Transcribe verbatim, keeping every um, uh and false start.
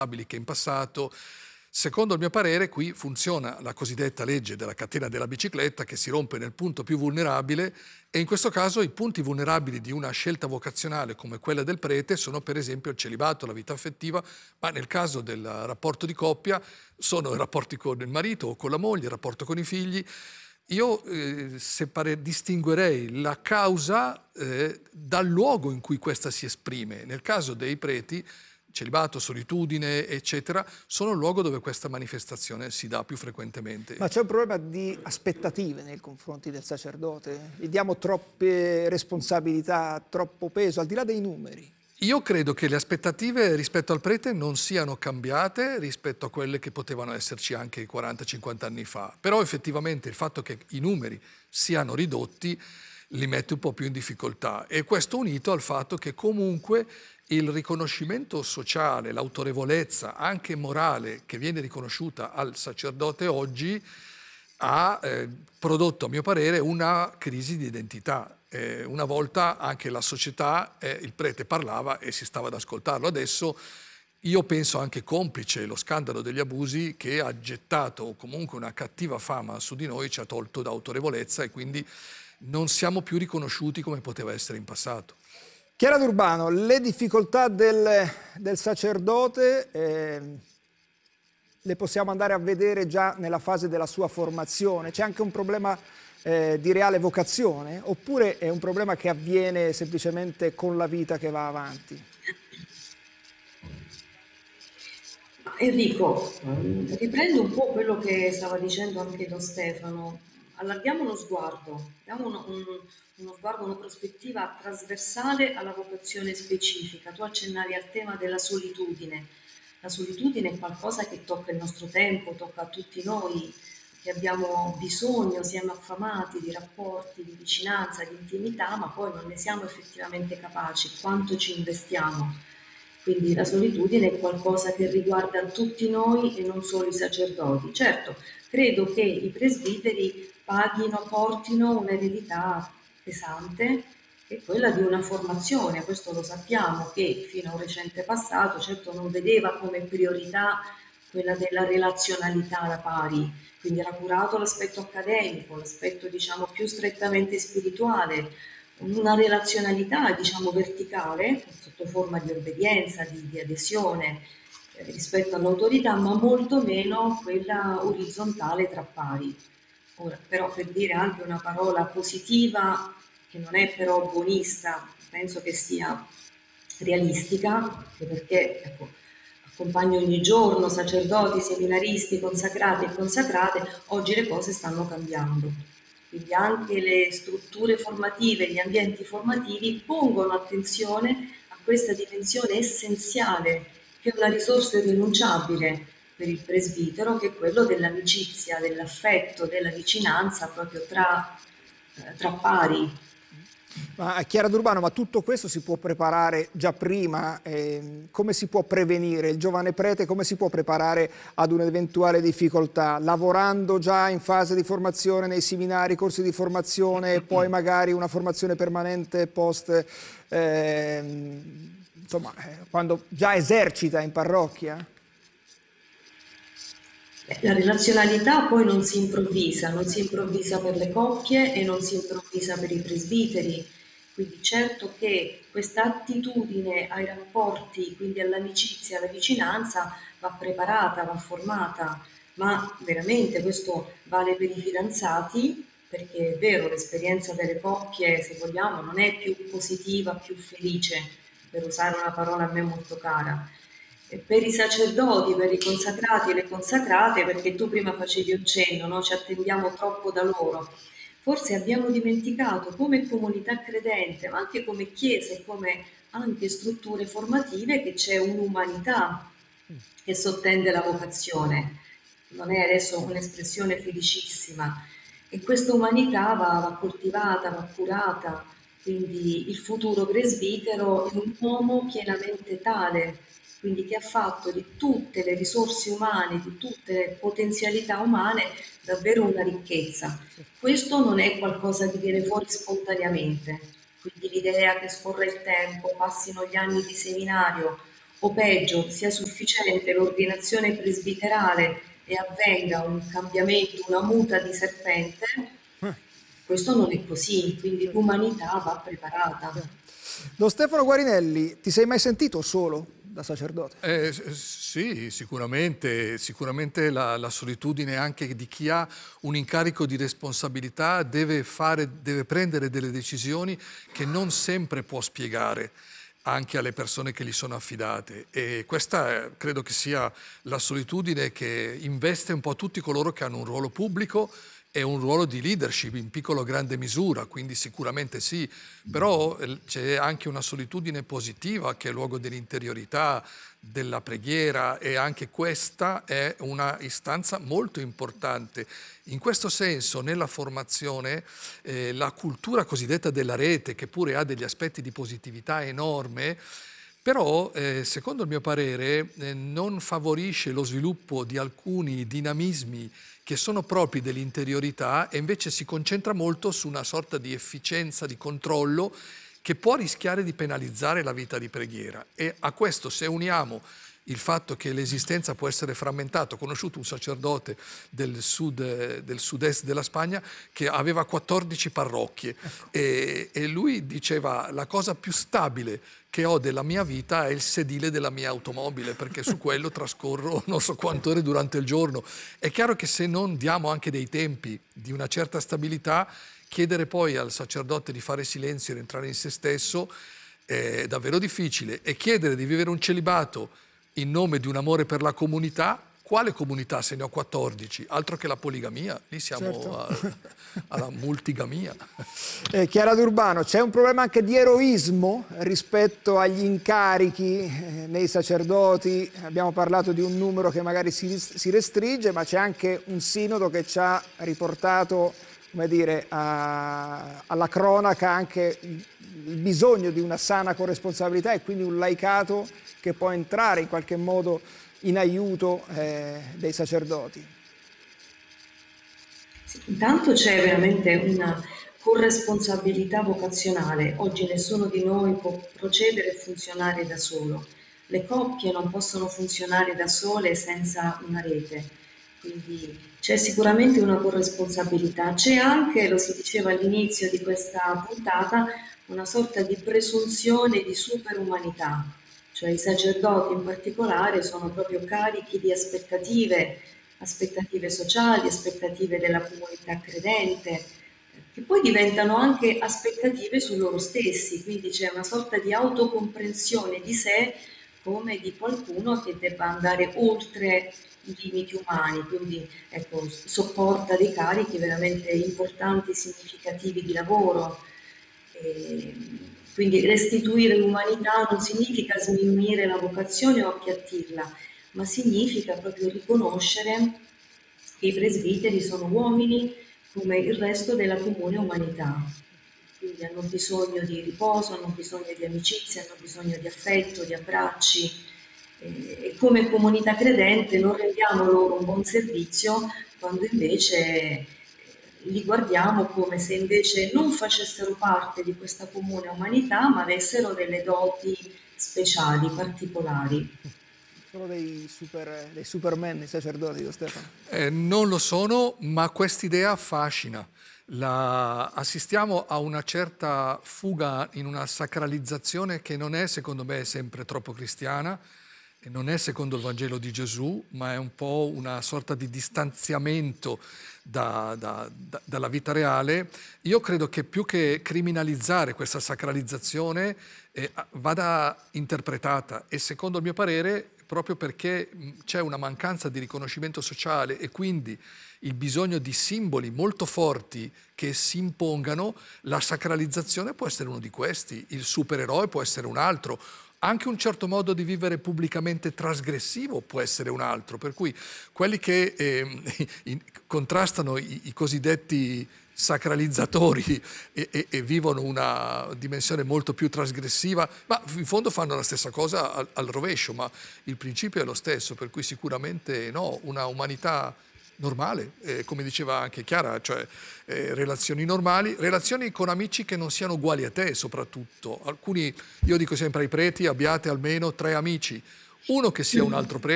che in passato. Secondo il mio parere, qui funziona la cosiddetta legge della catena della bicicletta che si rompe nel punto più vulnerabile e in questo caso i punti vulnerabili di una scelta vocazionale come quella del prete sono per esempio il celibato, la vita affettiva, ma nel caso del rapporto di coppia sono i rapporti con il marito o con la moglie, il rapporto con i figli. Io eh, separe, distinguerei la causa eh, dal luogo in cui questa si esprime. Nel caso dei preti, celibato, solitudine, eccetera, sono il luogo dove questa manifestazione si dà più frequentemente. Ma c'è un problema di aspettative nei confronti del sacerdote? Gli diamo troppe responsabilità, troppo peso, al di là dei numeri? Io credo che le aspettative rispetto al prete non siano cambiate rispetto a quelle che potevano esserci anche quaranta cinquanta anni fa. Però effettivamente il fatto che i numeri siano ridotti li mette un po' più in difficoltà. E questo unito al fatto che comunque il riconoscimento sociale, l'autorevolezza anche morale che viene riconosciuta al sacerdote oggi ha eh, prodotto, a mio parere, una crisi di identità. Eh, una volta anche la società, eh, il prete parlava e si stava ad ascoltarlo. Adesso io penso anche complice lo scandalo degli abusi che ha gettato comunque una cattiva fama su di noi, ci ha tolto d'autorevolezza e quindi non siamo più riconosciuti come poteva essere in passato. Chiara D'Urbano, le difficoltà del, del sacerdote eh, le possiamo andare a vedere già nella fase della sua formazione. C'è anche un problema eh, di reale vocazione oppure è un problema che avviene semplicemente con la vita che va avanti? Enrico, riprendo un po' quello che stava dicendo anche Don Stefano. Allarghiamo lo sguardo, diamo uno, un, uno sguardo, una prospettiva trasversale alla vocazione specifica. Tu accennavi al tema della solitudine. La solitudine è qualcosa che tocca il nostro tempo, tocca a tutti noi, che abbiamo bisogno, siamo affamati di rapporti, di vicinanza, di intimità, ma poi non ne siamo effettivamente capaci. Quanto ci investiamo? Quindi la solitudine è qualcosa che riguarda tutti noi e non solo i sacerdoti. Certo, credo che i presbiteri paghino, portino un'eredità pesante, che è quella di una formazione. Questo lo sappiamo, che fino a un recente passato certo non vedeva come priorità quella della relazionalità alla pari, quindi era curato l'aspetto accademico, l'aspetto diciamo più strettamente spirituale, una relazionalità diciamo verticale, sotto forma di obbedienza, di, di adesione eh, rispetto all'autorità, ma molto meno quella orizzontale tra pari. Ora, però per dire anche una parola positiva, che non è però buonista, penso che sia realistica, perché ecco, accompagno ogni giorno sacerdoti, seminaristi, consacrati e consacrate, oggi le cose stanno cambiando. Quindi anche le strutture formative, gli ambienti formativi pongono attenzione a questa dimensione essenziale, che è una risorsa irrinunciabile per il presbitero, che è quello dell'amicizia, dell'affetto, della vicinanza proprio tra, eh, tra pari. Ma Chiara D'Urbano, ma tutto questo si può preparare già prima? Eh, come si può prevenire? Il giovane prete come si può preparare ad un'eventuale difficoltà? Lavorando già in fase di formazione nei seminari, corsi di formazione e poi magari una formazione permanente post, eh, insomma, quando già esercita in parrocchia? La relazionalità poi non si improvvisa, non si improvvisa per le coppie e non si improvvisa per i presbiteri, quindi certo che questa attitudine ai rapporti, quindi all'amicizia, alla vicinanza, va preparata, va formata, ma veramente questo vale per i fidanzati, perché è vero, l'esperienza delle coppie, se vogliamo, non è più positiva, più felice, per usare una parola a me molto cara. Per i sacerdoti, per i consacrati e le consacrate, perché tu prima facevi un cenno, no? Ci attendiamo troppo da loro. Forse abbiamo dimenticato come comunità credente, ma anche come chiesa e come anche strutture formative, che c'è un'umanità che sottende la vocazione. Non è adesso un'espressione felicissima. E questa umanità va, va coltivata, va curata. Quindi il futuro presbitero è un uomo pienamente tale, quindi che ha fatto di tutte le risorse umane, di tutte le potenzialità umane, davvero una ricchezza. Questo non è qualcosa che viene fuori spontaneamente, quindi l'idea che scorre il tempo, passino gli anni di seminario o peggio sia sufficiente l'ordinazione presbiterale e avvenga un cambiamento, una muta di serpente, questo non è così, quindi l'umanità va preparata. Don Stefano Guarinelli, ti sei mai sentito solo da sacerdote? Eh, sì, sicuramente, sicuramente la, la solitudine anche di chi ha un incarico di responsabilità deve fare, deve prendere delle decisioni che non sempre può spiegare anche alle persone che gli sono affidate, e questa è, credo che sia la solitudine che investe un po' tutti coloro che hanno un ruolo pubblico e un ruolo di leadership in piccolo o grande misura, quindi sicuramente sì, però c'è anche una solitudine positiva che è il luogo dell'interiorità, della preghiera, e anche questa è una istanza molto importante. In questo senso, nella formazione, eh, la cultura cosiddetta della rete, che pure ha degli aspetti di positività enorme, però, eh, secondo il mio parere, eh, non favorisce lo sviluppo di alcuni dinamismi che sono propri dell'interiorità, e invece si concentra molto su una sorta di efficienza, di controllo, che può rischiare di penalizzare la vita di preghiera. E a questo, se uniamo il fatto che l'esistenza può essere frammentata, ho conosciuto un sacerdote del sud, del sud-est della Spagna che aveva quattordici parrocchie, e, e lui diceva: la cosa più stabile che ho della mia vita è il sedile della mia automobile, perché su quello trascorro non so quante ore durante il giorno. È chiaro che se non diamo anche dei tempi di una certa stabilità, chiedere poi al sacerdote di fare silenzio e entrare in se stesso è davvero difficile, e chiedere di vivere un celibato in nome di un amore per la comunità. Quale comunità se ne ho quattordici? Altro che la poligamia, lì siamo Certo. a, alla multigamia. Eh, Chiara D'Urbano, c'è un problema anche di eroismo rispetto agli incarichi eh, nei sacerdoti. Abbiamo parlato di un numero che magari si, si restringe, ma c'è anche un sinodo che ci ha riportato, come dire, a, alla cronaca anche il, il bisogno di una sana corresponsabilità, e quindi un laicato che può entrare in qualche modo in aiuto eh, dei sacerdoti. Intanto c'è veramente una corresponsabilità vocazionale. Oggi nessuno di noi può procedere e funzionare da solo. Le coppie non possono funzionare da sole senza una rete, quindi c'è sicuramente una corresponsabilità. C'è anche, lo si diceva all'inizio di questa puntata, una sorta di presunzione di superumanità. Cioè i sacerdoti in particolare sono proprio carichi di aspettative, aspettative sociali, aspettative della comunità credente, che poi diventano anche aspettative su loro stessi, quindi c'è una sorta di autocomprensione di sé come di qualcuno che debba andare oltre i limiti umani, quindi ecco, sopporta dei carichi veramente importanti, significativi di lavoro. E quindi restituire l'umanità non significa sminuire la vocazione o appiattirla, ma significa proprio riconoscere che i presbiteri sono uomini come il resto della comune umanità. Quindi hanno bisogno di riposo, hanno bisogno di amicizia, hanno bisogno di affetto, di abbracci. E come comunità credente non rendiamo loro un buon servizio quando invece li guardiamo come se invece non facessero parte di questa comune umanità, ma avessero delle doti speciali, particolari. Sono dei, super, dei superman i sacerdoti, Don Stefano? Eh, non lo sono, ma quest'idea affascina. La... Assistiamo a una certa fuga in una sacralizzazione che non è, secondo me, sempre troppo cristiana, e non è secondo il Vangelo di Gesù, ma è un po' una sorta di distanziamento da, da, da, dalla vita reale. Io credo che più che criminalizzare questa sacralizzazione eh, vada interpretata, e secondo il mio parere, proprio perché c'è una mancanza di riconoscimento sociale e quindi il bisogno di simboli molto forti che si impongano, la sacralizzazione può essere uno di questi, il supereroe può essere un altro. Anche un certo modo di vivere pubblicamente trasgressivo può essere un altro, per cui quelli che eh, in, contrastano i, i cosiddetti sacralizzatori e, e, e vivono una dimensione molto più trasgressiva, ma in fondo fanno la stessa cosa al, al rovescio, ma il principio è lo stesso, per cui sicuramente no, una umanità normale, eh, come diceva anche Chiara, cioè eh, relazioni normali, relazioni con amici che non siano uguali a te soprattutto. Alcuni, io dico sempre ai preti, abbiate almeno tre amici, uno che sia un altro prete,